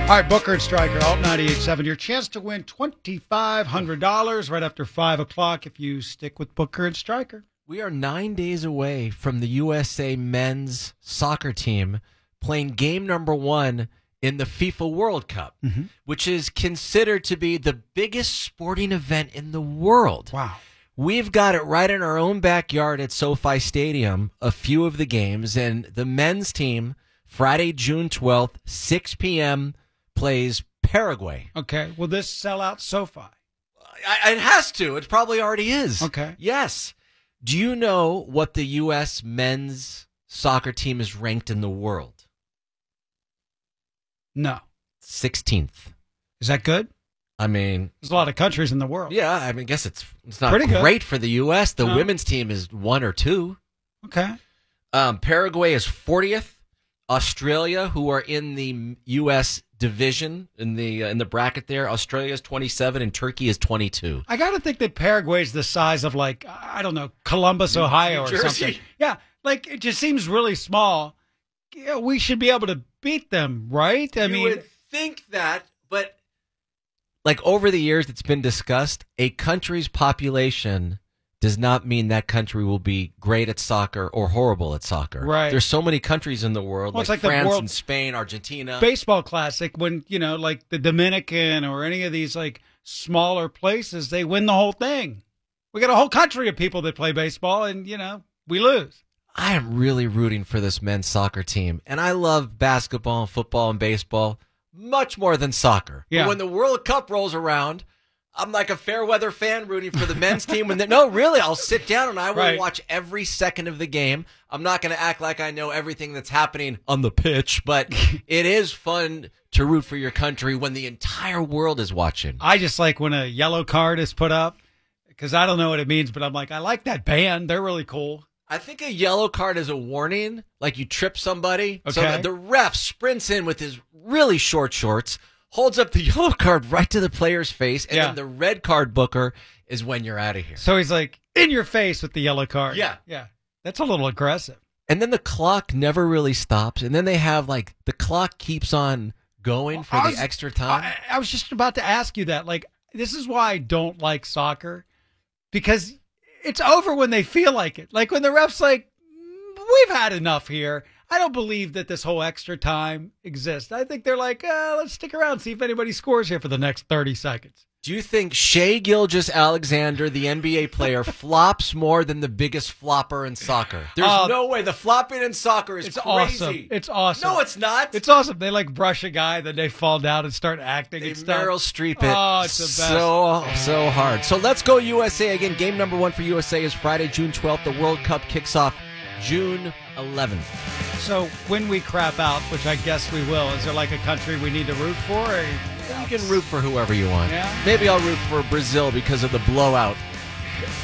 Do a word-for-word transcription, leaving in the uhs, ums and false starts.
All right, Booker and Stryker, Alt ninety-eight point seven. Your chance to win twenty-five hundred dollars right after five o'clock if you stick with Booker and Stryker. We are nine days away from the U S A men's soccer team playing game number one in the FIFA World Cup, mm-hmm. which is considered to be the biggest sporting event in the world. Wow. We've got it right in our own backyard at SoFi Stadium, a few of the games, and the men's team, Friday, June twelfth, six p.m., plays Paraguay. Okay. Will this sell out SoFi? I, it has to. It probably already is. Okay. Yes. Do you know what the U S men's soccer team is ranked in the world? No. sixteenth. Is that good? I mean, there's a lot of countries in the world. Yeah, I mean, I guess it's it's not Pretty great good. for the U S. The No. women's team is one or two. Okay. Um, Paraguay is fortieth. Australia, who are in the U S division in the uh, in the bracket there, Australia is twenty-seven and Turkey is twenty-two. I got to think that Paraguay's the size of, like, I don't know, Columbus, Ohio, New or Jersey. something. Yeah, like, it just seems really small. Yeah, we should be able to beat them, right? I you mean, would think that, but like over the years, it's been discussed. A country's population does not mean that country will be great at soccer or horrible at soccer. Right. There's so many countries in the world, Well, like, it's like the France World and Spain, Argentina. baseball classic when, you know, like the Dominican or any of these, like, smaller places, they win the whole thing. We got a whole country of people that play baseball, and, you know, we lose. I am really rooting for this men's soccer team, and I love basketball and football and baseball much more than soccer. Yeah. But when the World Cup rolls around, I'm like a fair weather fan rooting for the men's team. When they, no, really, I'll sit down and I will Right. watch every second of the game. I'm not going to act like I know everything that's happening on the pitch, but it is fun to root for your country when the entire world is watching. I just like when a yellow card is put up, because I don't know what it means, but I'm like, I like that band. They're really cool. I think a yellow card is a warning, like you trip somebody. So Okay. the, the ref sprints in with his really short shorts, holds up the yellow card right to the player's face, and Yeah. then the red card, Booker, is when you're out of here. So he's like, in your face with the yellow card. Yeah. Yeah. That's a little aggressive. And then the clock never really stops, and then they have, like, the clock keeps on going for I the was- extra time. I, I was just about to ask you that. Like, this is why I don't like soccer, because it's over when they feel like it. Like when the ref's like, "Mm, we've had enough here. I don't believe that this whole extra time exists. I think they're like, uh, let's stick around, see if anybody scores here for the next thirty seconds. Do you think Shea Gilgeous-Alexander, the N B A player, flops more than the biggest flopper in soccer? There's Uh, no way. The flopping in soccer is It's crazy. awesome. It's awesome. No, it's not. It's awesome. They like brush a guy, then they fall down and start acting They and stuff. Meryl Streep it Oh, it's the best. so, so hard. So let's go U S A again. Game number one for U S A is Friday, June twelfth. The World Cup kicks off June eleventh. So when we crap out, which I guess we will, is there like a country we need to root for? Or You can root for whoever you want. Yeah. Maybe I'll root for Brazil because of the blowout